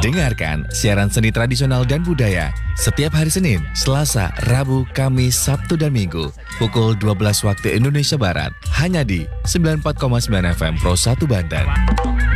Dengarkan siaran seni tradisional dan budaya setiap hari Senin, Selasa, Rabu, Kamis, Sabtu, dan Minggu pukul 12 waktu Indonesia Barat hanya di 94,9 FM Pro 1 Banten.